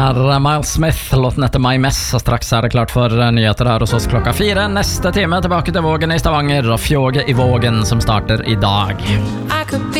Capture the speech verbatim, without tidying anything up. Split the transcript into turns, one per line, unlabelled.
er Miles Smith, låten etter My Mess. Og straks er det klart for nyheter her hos oss klokka fire. Neste time tilbake til Vågen i Stavanger og Fjåge i Vågen som starter i dag.